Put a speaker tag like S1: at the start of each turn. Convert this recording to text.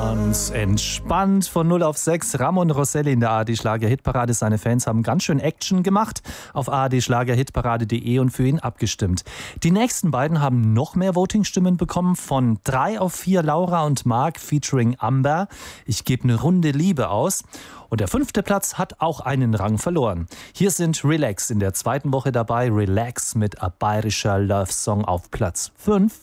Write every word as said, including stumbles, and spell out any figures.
S1: Ganz entspannt von null auf sechs. Ramon Rosselli in der A R D-Schlager-Hitparade. Seine Fans haben ganz schön Action gemacht auf a r d schlager-hitparade punkt de und für ihn abgestimmt. Die nächsten beiden haben noch mehr Voting-Stimmen bekommen. Von drei auf vier Laura und Marc featuring Amber. Ich gebe eine Runde Liebe aus. Und der fünfte Platz hat auch einen Rang verloren. Hier sind Relax in der zweiten Woche dabei. Relax mit a bayerischer Love-Song auf Platz fünf.